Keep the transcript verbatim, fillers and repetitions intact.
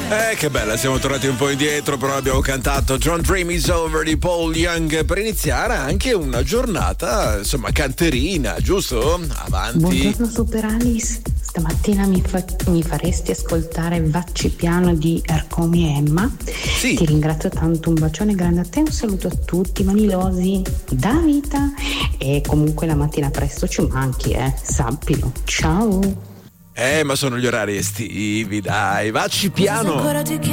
Eh, che bella, siamo tornati un po' indietro, però abbiamo cantato Don't Dream Is Over di Paul Young per iniziare anche una giornata, insomma, canterina, giusto? Avanti. Buongiorno Super Alice, stamattina mi, fa- mi faresti ascoltare Vacci Piano di Ercomi e Emma? Sì. Ti ringrazio tanto, un bacione grande a te, un saluto a tutti, Manilosi, da vita, e comunque la mattina presto ci manchi, eh, sappilo, ciao. Eh, ma sono gli orari estivi, dai, vacci piano. Ancora ti chiedo